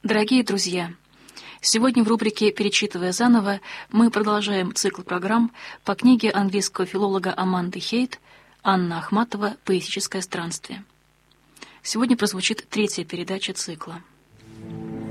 Дорогие друзья, сегодня в рубрике «Перечитывая заново» мы продолжаем цикл программ по книге английского филолога Аманды Хейт «Анна Ахматова. Поэтическое странствие». Сегодня прозвучит третья передача цикла.